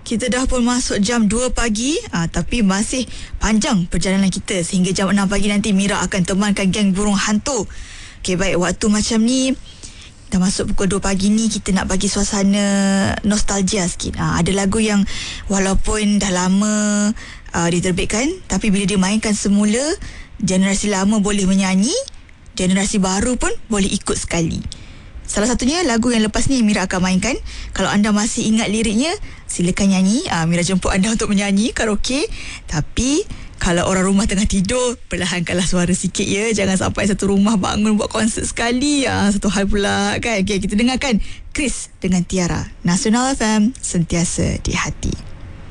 Kita dah pun masuk jam 2 pagi, tapi masih panjang perjalanan kita. Sehingga jam 6 pagi nanti Mira akan temankan geng burung hantu. Okey, baik, waktu macam ni dah masuk pukul 2 pagi ni, kita nak bagi suasana nostalgia sikit. Ada lagu yang walaupun dah lama diterbitkan, tapi bila dimainkan semula, generasi lama boleh menyanyi, generasi baru pun boleh ikut sekali. Salah satunya lagu yang lepas ni Mira akan mainkan. Kalau anda masih ingat liriknya, silakan nyanyi. Mira jemput anda untuk menyanyi karaoke. Tapi kalau orang rumah tengah tidur, perlahankanlah suara sikit ya. Jangan sampai satu rumah bangun buat konsert sekali. Satu hal pula kan. Okay, kita dengarkan Chris dengan Tiara. Nasional FM, sentiasa di hati.